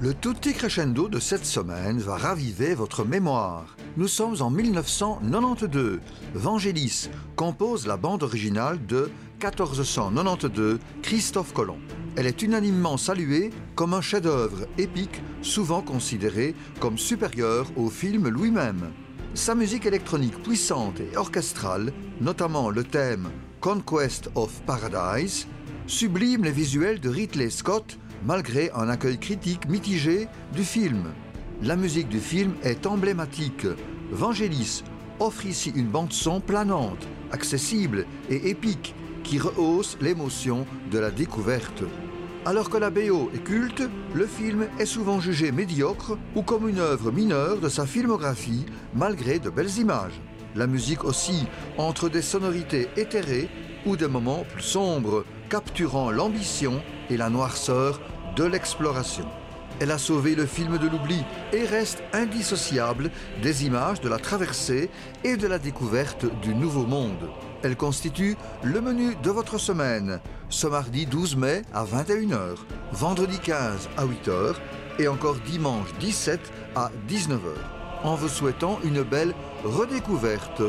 Le tutti crescendo de cette semaine va raviver votre mémoire. Nous sommes en 1992. Vangelis compose la bande originale de 1492, Christophe Colomb. Elle est unanimement saluée comme un chef-d'œuvre épique, souvent considéré comme supérieur au film lui-même. Sa musique électronique puissante et orchestrale, notamment le thème Conquest of Paradise, sublime les visuels de Ridley Scott malgré un accueil critique mitigé du film. La musique du film est emblématique. Vangelis offre ici une bande-son planante, accessible et épique qui rehausse l'émotion de la découverte. Alors que la BO est culte, le film est souvent jugé médiocre ou comme une œuvre mineure de sa filmographie malgré de belles images. La musique oscille entre des sonorités éthérées ou des moments plus sombres, capturant l'ambition et la noirceur de l'exploration. Elle a sauvé le film de l'oubli et reste indissociable des images de la traversée et de la découverte du nouveau monde. Elle constitue le menu de votre semaine, ce mardi 12 mai à 21h, vendredi 15 à 8h et encore dimanche 17 à 19h, en vous souhaitant une belle redécouverte.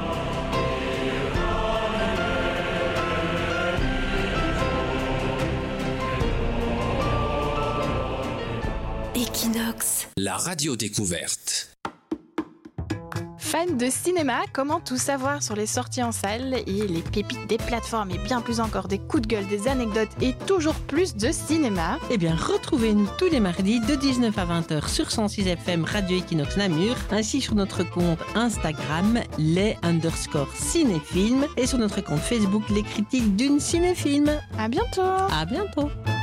Equinox, la radio découverte. Fan de cinéma, comment tout savoir sur les sorties en salle et les pépites des plateformes et bien plus encore des coups de gueule, des anecdotes et toujours plus de cinéma? Eh bien, retrouvez-nous tous les mardis de 19 à 20h sur 106 FM Radio Equinox Namur, ainsi sur notre compte Instagram les_cinéphiles et sur notre compte Facebook Les Critiques d'une cinéfilm. À bientôt! À bientôt!